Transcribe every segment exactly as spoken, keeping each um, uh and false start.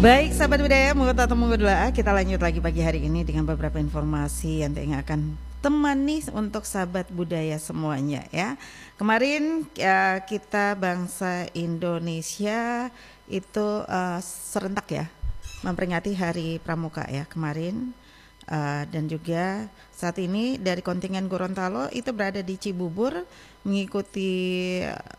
Baik sahabat budaya, mengut atau menggudula, kita lanjut lagi pagi hari ini dengan beberapa informasi yang yang akan temani untuk sahabat budaya semuanya ya. Kemarin ya, kita bangsa Indonesia itu uh, serentak ya memperingati Hari Pramuka ya kemarin. Uh, dan juga saat ini dari kontingen Gorontalo itu berada di Cibubur mengikuti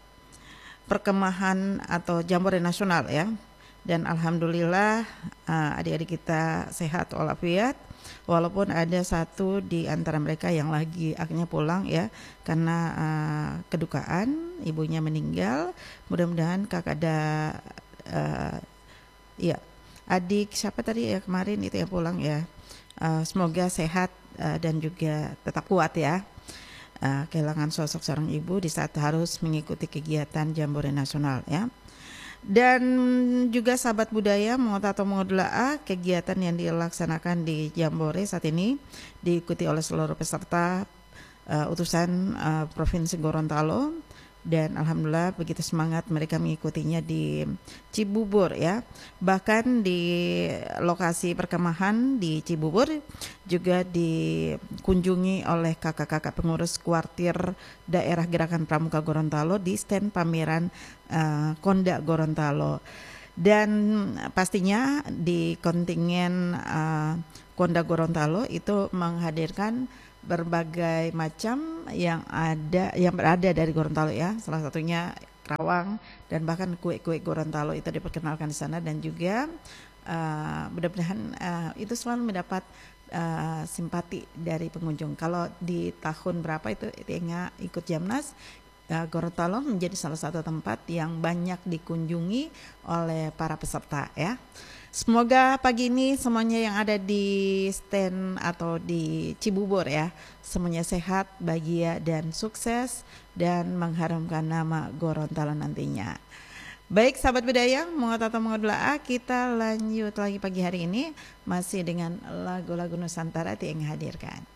perkemahan atau jambore nasional ya. Dan alhamdulillah uh, adik-adik kita sehat walafiat, walaupun ada satu di antara mereka yang lagi akhirnya pulang ya karena uh, kedukaan ibunya meninggal. Mudah-mudahan kakak ada uh, ya adik siapa tadi ya kemarin itu yang pulang ya, uh, semoga sehat uh, dan juga tetap kuat ya. Uh, kehilangan sosok seorang ibu di saat harus mengikuti kegiatan jambore nasional ya. Dan juga sahabat budaya mengut atau menggudula, kegiatan yang dilaksanakan di Jambore saat ini diikuti oleh seluruh peserta uh, utusan uh, Provinsi Gorontalo. Dan alhamdulillah begitu semangat mereka mengikutinya di Cibubur ya. Bahkan di lokasi perkemahan di Cibubur juga dikunjungi oleh kakak-kakak pengurus kuartir daerah Gerakan Pramuka Gorontalo di stand pameran uh, Konda Gorontalo. Dan pastinya di kontingen uh, Konda Gorontalo itu menghadirkan berbagai macam yang ada yang berada dari Gorontalo ya, salah satunya kerawang dan bahkan kue-kue Gorontalo itu diperkenalkan di sana. Dan juga uh, mudah-mudahan uh, itu selalu mendapat uh, simpati dari pengunjung. Kalau di tahun berapa itu yang ikut Jamnas, uh, Gorontalo menjadi salah satu tempat yang banyak dikunjungi oleh para peserta ya. Semoga pagi ini semuanya yang ada di stand atau di Cibubur ya, semuanya sehat, bahagia dan sukses dan mengharumkan nama Gorontalo nantinya. Baik sahabat budaya, mengut atau menggudula, kita lanjut lagi pagi hari ini masih dengan lagu-lagu Nusantara yang hadirkan.